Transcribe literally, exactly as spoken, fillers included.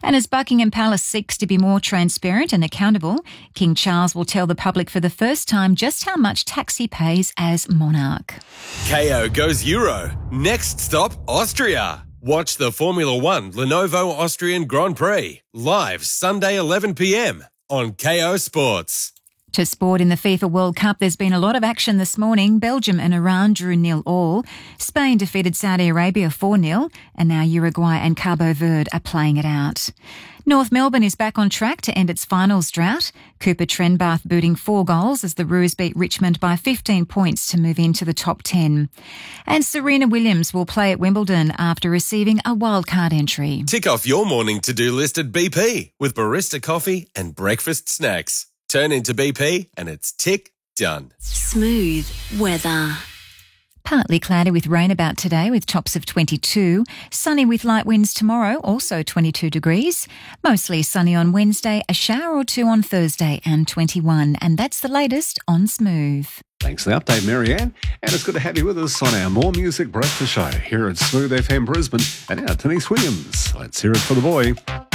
And as Buckingham Palace seeks to be more transparent and accountable, King Charles will tell the public for the first time just how much tax he pays as monarch. K O goes Euro. Next stop, Austria. Watch the Formula One Lenovo Austrian Grand Prix live Sunday eleven p m on K O Sports. To sport in the FIFA World Cup, there's been a lot of action this morning. Belgium and Iran drew nil all. Spain defeated Saudi Arabia four nil, and now Uruguay and Cabo Verde are playing it out. North Melbourne is back on track to end its finals drought. Cooper Trenbath booting four goals as the Roos beat Richmond by fifteen points to move into the top ten. And Serena Williams will play at Wimbledon after receiving a wildcard entry. Tick off your morning to-do list at B P with barista coffee and breakfast snacks. Turn into B P and it's tick done. Smooth weather. Partly cloudy with rain about today with tops of twenty-two. Sunny with light winds tomorrow, also twenty-two degrees. Mostly sunny on Wednesday, a shower or two on Thursday and twenty-one. And that's the latest on Smooth. Thanks for the update, Marianne. And it's good to have you with us on our More Music Breakfast Show here at Smooth F M Brisbane. And now, Denise Williams. Let's hear it for the boy.